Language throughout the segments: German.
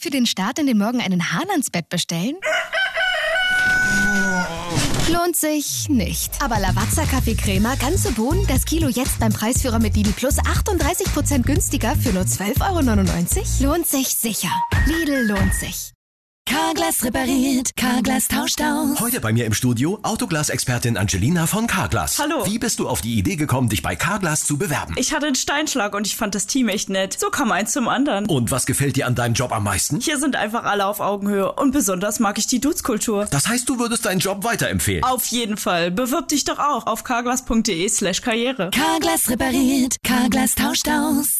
für den Start in den Morgen einen Hahn ans Bett bestellen? Lohnt sich nicht. Aber Lavazza Kaffeecrema, ganze Bohnen, das Kilo jetzt beim Preisführer mit Lidl Plus 38% günstiger für nur 12,99 €? Lohnt sich sicher. Lidl lohnt sich. Carglass repariert, Carglass tauscht aus. Heute bei mir im Studio Autoglas-Expertin Angelina von Carglass. Hallo. Wie bist du auf die Idee gekommen, dich bei Carglass zu bewerben? Ich hatte einen Steinschlag und ich fand das Team echt nett. So kam eins zum anderen. Und was gefällt dir an deinem Job am meisten? Hier sind einfach alle auf Augenhöhe und besonders mag ich die Dudes-Kultur. Das heißt, du würdest deinen Job weiterempfehlen? Auf jeden Fall. Bewirb dich doch auch auf carglass.de/karriere. Carglass repariert, Carglass tauscht aus.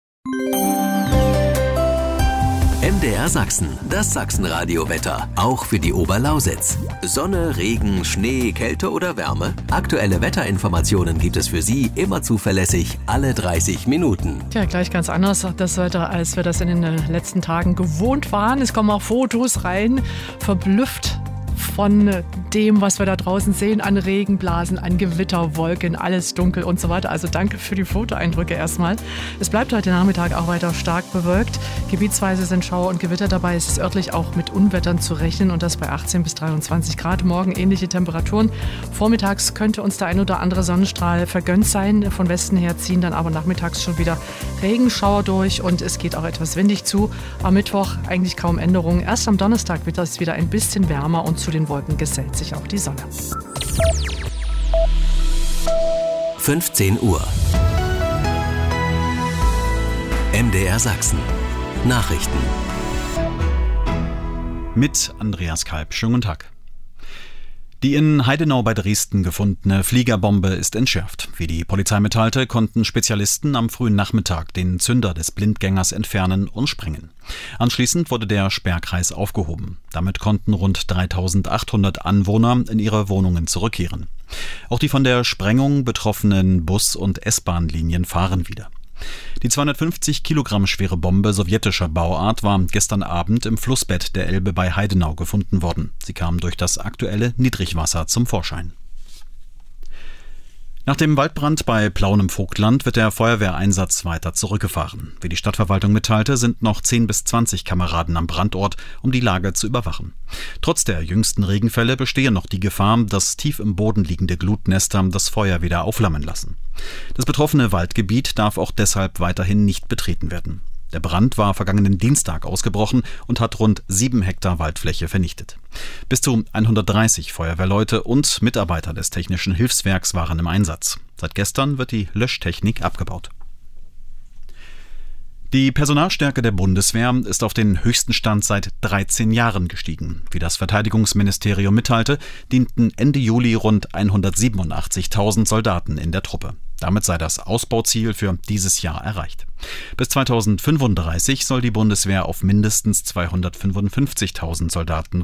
MDR Sachsen, das Sachsenradio-Wetter, auch für die Oberlausitz. Sonne, Regen, Schnee, Kälte oder Wärme? Aktuelle Wetterinformationen gibt es für Sie immer zuverlässig, alle 30 Minuten. Ja, gleich ganz anders das Wetter, als wir das in den letzten Tagen gewohnt waren. Es kommen auch Fotos rein, verblüfft von dem, was wir da draußen sehen, an Regenblasen, an Gewitterwolken, alles dunkel und so weiter. Also danke für die Fotoeindrücke erstmal. Es bleibt heute Nachmittag auch weiter stark bewölkt. Gebietsweise sind Schauer und Gewitter dabei. Es ist örtlich auch mit Unwettern zu rechnen und das bei 18 bis 23 Grad. Morgen ähnliche Temperaturen. Vormittags könnte uns der ein oder andere Sonnenstrahl vergönnt sein. Von Westen her ziehen dann aber nachmittags schon wieder Regenschauer durch und es geht auch etwas windig zu. Am Mittwoch eigentlich kaum Änderungen. Erst am Donnerstag wird es wieder ein bisschen wärmer und zu den Wolken gesellt sich auch die Sonne. 15 Uhr. MDR Sachsen. Nachrichten. Mit Andreas Kalb. Schönen guten Tag. Die in Heidenau bei Dresden gefundene Fliegerbombe ist entschärft. Wie die Polizei mitteilte, konnten Spezialisten am frühen Nachmittag den Zünder des Blindgängers entfernen und sprengen. Anschließend wurde der Sperrkreis aufgehoben. Damit konnten rund 3.800 Anwohner in ihre Wohnungen zurückkehren. Auch die von der Sprengung betroffenen Bus- und S-Bahn-Linien fahren wieder. Die 250 Kilogramm schwere Bombe sowjetischer Bauart war gestern Abend im Flussbett der Elbe bei Heidenau gefunden worden. Sie kam durch das aktuelle Niedrigwasser zum Vorschein. Nach dem Waldbrand bei Plauen im Vogtland wird der Feuerwehreinsatz weiter zurückgefahren. Wie die Stadtverwaltung mitteilte, sind noch 10 bis 20 Kameraden am Brandort, um die Lage zu überwachen. Trotz der jüngsten Regenfälle bestehe noch die Gefahr, dass tief im Boden liegende Glutnester das Feuer wieder aufflammen lassen. Das betroffene Waldgebiet darf auch deshalb weiterhin nicht betreten werden. Der Brand war vergangenen Dienstag ausgebrochen und hat rund 7 Hektar Waldfläche vernichtet. Bis zu 130 Feuerwehrleute und Mitarbeiter des Technischen Hilfswerks waren im Einsatz. Seit gestern wird die Löschtechnik abgebaut. Die Personalstärke der Bundeswehr ist auf den höchsten Stand seit 13 Jahren gestiegen. Wie das Verteidigungsministerium mitteilte, dienten Ende Juli rund 187.000 Soldaten in der Truppe. Damit sei das Ausbauziel für dieses Jahr erreicht. Bis 2035 soll die Bundeswehr auf mindestens 255.000 Soldaten